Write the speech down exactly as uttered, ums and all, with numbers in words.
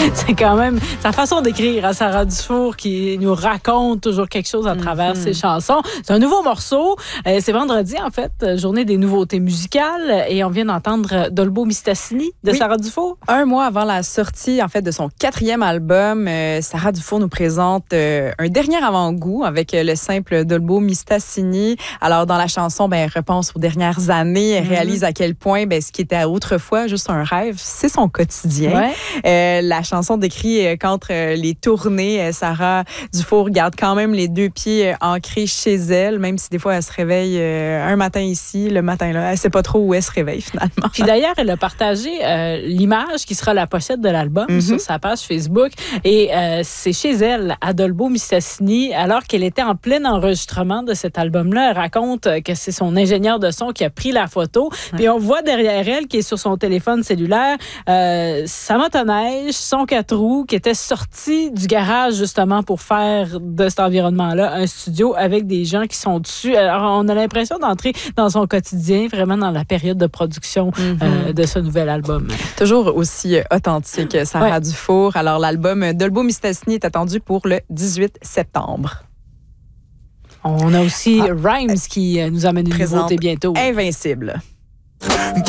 C'est quand même sa façon d'écrire à Sarah Dufour qui nous raconte toujours quelque chose à travers mm-hmm. ses chansons. C'est un nouveau morceau. Euh, c'est vendredi, en fait, journée des nouveautés musicales. Et on vient d'entendre Dolbo Mistassini de oui. Sarah Dufour. Un mois avant la sortie, en fait, de son quatrième album, euh, Sarah Dufour nous présente euh, un dernier avant-goût avec euh, le simple Dolbo Mistassini. Alors, dans la chanson, ben, elle repense aux dernières années. Elle mm-hmm. réalise à quel point ben, ce qui était autrefois juste un rêve, c'est son quotidien. Ouais. Euh, la chanson décrit euh, qu'entre euh, les tournées, euh, Sarah Dufour garde quand même les deux pieds euh, ancrés chez elle, même si des fois elle se réveille euh, un matin ici, le matin là. Elle ne sait pas trop où elle se réveille finalement. Puis d'ailleurs, elle a partagé euh, l'image qui sera la pochette de l'album mm-hmm. sur sa page Facebook. Et euh, c'est chez elle, à Dolbo Mistassini, alors qu'elle était en plein enregistrement de cet album-là. Elle raconte que c'est son ingénieur de son qui a pris la photo. Ouais. Puis on voit derrière elle, qui est sur son téléphone cellulaire, euh, sa motoneige, son quatre roues, qui était sorti du garage justement pour faire de cet environnement-là un studio avec des gens qui sont dessus. Alors, on a l'impression d'entrer dans son quotidien, vraiment dans la période de production mm-hmm. euh, de ce nouvel album. Toujours aussi authentique, Sarah ouais. Dufour. Alors, l'album Dolbo Mistassini est attendu pour le dix-huit septembre. On a aussi ah, Rhymes qui nous amène une nouveauté bientôt. Invincible.